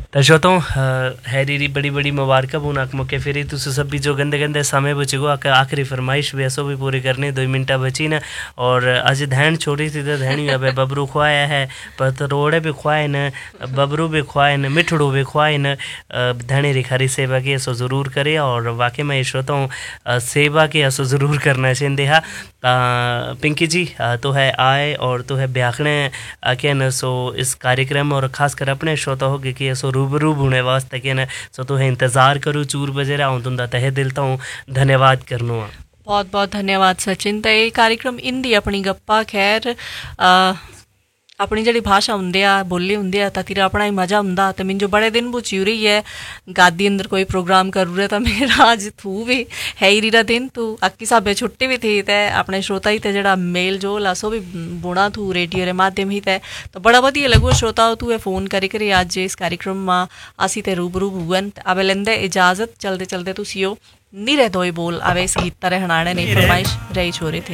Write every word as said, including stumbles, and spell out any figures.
तो श्रोतो हैरी री बड़ी बड़ी मुबारक बुन आक मौके फिर तुस सब भी जो गंदे गंदे समय बचेगो आक आखिरी फरमाइश भी ऐसो भी पूरी करनी दो मिनटा बची न। और आज धैन छोड़ी थी तो धैनी अब बबरू खुआया है पतरोड़े भी खुआए न बबरू भी खुआए न मिठड़ू भी खुआए न। धनी रिखारी सेवा की ऐसो ज़रूर करे और वाकई में श्रोता हूँ सेवा की ऐसो ज़रूर करना चाहिए हा। पिंकी जी तो है आए और तो है ब्याखने के न सो इस कार्यक्रम और ख़ासकर अपने श्रोता होगे कि ऐसो रूबरू होने वास्ते के न सो तो है इंतज़ार करूँ चूर बजे रहा हूँ तुंदा तहे दिल तो हूँ धन्यवाद करनो। बहुत बहुत धन्यवाद सचिन। तो ये कार्यक्रम इंदी अपनी गप्पा खैर अपनी जी भाषा होंगे आ बोली होंगे आ तीर अपना ही मज़ा होंगे। तो मिंजो बड़े दिन बुच रही है गादी अंदर कोई प्रोग्राम करूँ रहे तो मेरा आज थू भी है ही रीरा दिन तू अक्की साहब छुट्टी भी थी ते अपने श्रोता ही थे जरा मेल जोल सो भी बुना थू रेडियो रे माध्यम ही थे। तो बड़ा वधिया लगो श्रोता तू है फोन करी करी आज इस कार्यक्रम में असी ते रूबरू हुवन। अब लेंदे इजाजत चलते चलते तुसियो नी रह दो बोल आवे इस गीत तरह हनाने नहीं फरमाइश रही छोरे थे।